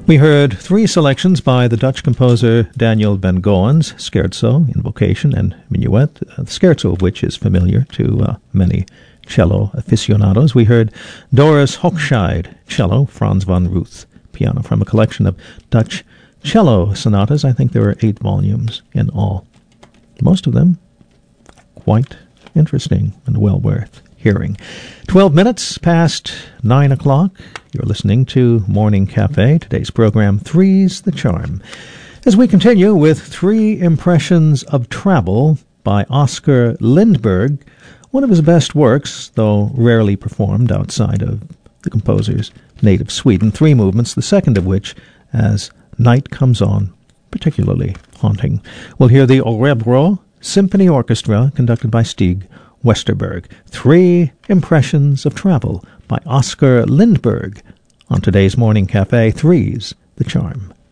We heard three selections by the Dutch composer Daniel van Goen's Scherzo, Invocation, and Minuet, the scherzo of which is familiar to many cello aficionados. We heard Doris Hochschild, cello, Franz von Ruth, piano, from a collection of Dutch cello sonatas. I think there are 8 volumes in all. Most of them quite interesting and well worth hearing. 12 minutes past 9 o'clock. You're listening to Morning Cafe. Today's program, Three's the Charm. As we continue with Three Impressions of Travel by Oskar Lindberg, one of his best works, though rarely performed outside of the composer's native Sweden. 3 movements, the second of which, as night comes on, particularly haunting. We'll hear the Örebro Symphony Orchestra, conducted by Stig Westerberg. Three Impressions of Travel by Oskar Lindberg on today's Morning Cafe. Three's the Charm.